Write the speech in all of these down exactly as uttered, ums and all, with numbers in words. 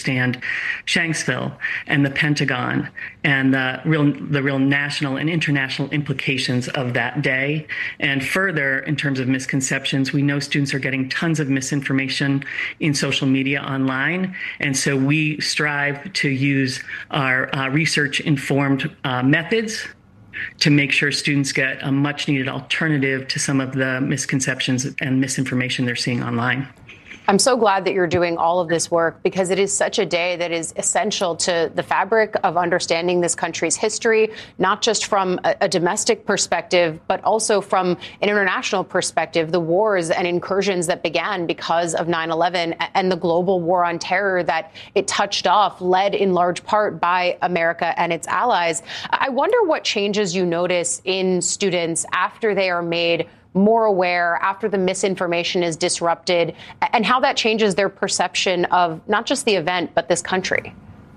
understand Shanksville and the Pentagon and the real the real national and international implications of that day. And further, in terms of misconceptions, we know students are getting tons of misinformation in social media online. And so we strive to use our uh, research-informed uh, methods to make sure students get a much needed alternative to some of the misconceptions and misinformation they're seeing online. I'm so glad that you're doing all of this work, because it is such a day that is essential to the fabric of understanding this country's history, not just from a, a domestic perspective, but also from an international perspective, the wars and incursions that began because of nine eleven and the global war on terror that it touched off, led in large part by America and its allies. I wonder what changes you notice in students after they are made more aware, after the misinformation is disrupted, and how that changes their perception of not just the event, but this country.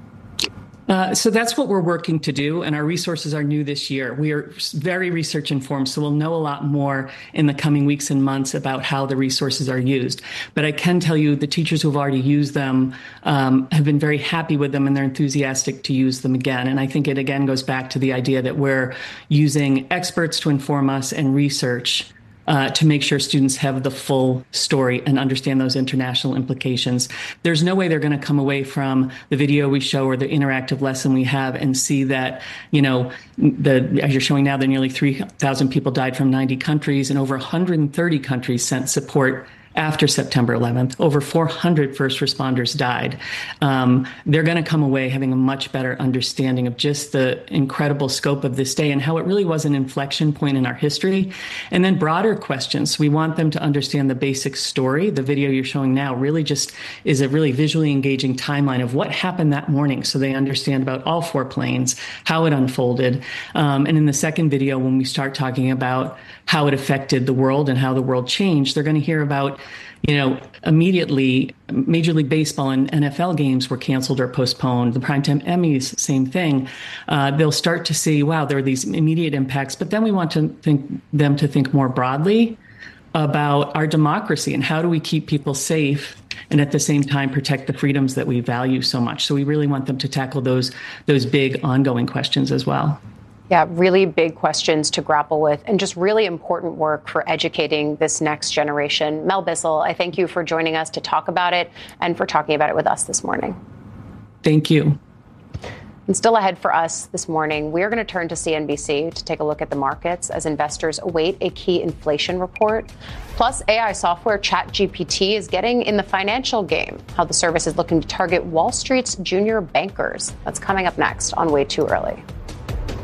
Uh, so that's what we're working to do, and our resources are new this year. We are very research informed, so we'll know a lot more in the coming weeks and months about how the resources are used. But I can tell you the teachers who have already used them um, have been very happy with them, and they're enthusiastic to use them again. And I think it again goes back to the idea that we're using experts to inform us and research Uh, to make sure students have the full story and understand those international implications. There's no way they're going to come away from the video we show or the interactive lesson we have and see that, you know, the, as you're showing now, that nearly three thousand people died from ninety countries, and over one hundred thirty countries sent support after September eleventh. Over four hundred first responders died. Um, they're going to come away having a much better understanding of just the incredible scope of this day and how it really was an inflection point in our history. And then broader questions. We want them to understand the basic story. The video you're showing now really just is a really visually engaging timeline of what happened that morning, so they understand about all four planes, how it unfolded. Um, and in the second video, when we start talking about how it affected the world and how the world changed, they're going to hear about, you know, immediately Major League Baseball and N F L games were canceled or postponed. The Primetime Emmys, same thing. Uh, they'll start to see, wow, there are these immediate impacts. But then we want to think them to think more broadly about our democracy and how do we keep people safe and at the same time protect the freedoms that we value so much. So we really want them to tackle those those big ongoing questions as well. Yeah, really big questions to grapple with, and just really important work for educating this next generation. Mel Bissell, I thank you for joining us to talk about it and for talking about it with us this morning. Thank you. And still ahead for us this morning, we are going to turn to C N B C to take a look at the markets as investors await a key inflation report. Plus, A I software ChatGPT is getting in the financial game, how the service is looking to target Wall Street's junior bankers. That's coming up next on Way Too Early.